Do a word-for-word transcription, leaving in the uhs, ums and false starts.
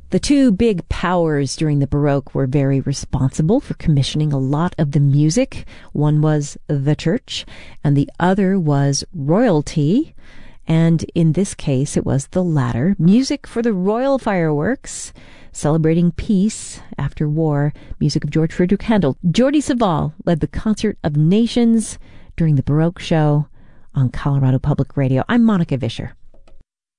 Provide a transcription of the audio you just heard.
The two big powers during the Baroque were very responsible for commissioning a lot of the music. One was the church, and the other was royalty. And in this case, it was the latter. Music for the royal fireworks, celebrating peace after war. Music of George Frideric Handel. Jordi Savall led the Concert of Nations during the Baroque show on Colorado Public Radio. I'm Monica Vischer.